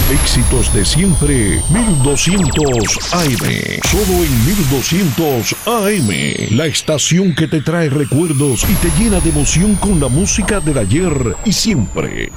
Éxitos de siempre, 1200 AM. Solo en 1200 AM. La estación que te trae recuerdos y te llena de emoción con la música del ayer y siempre.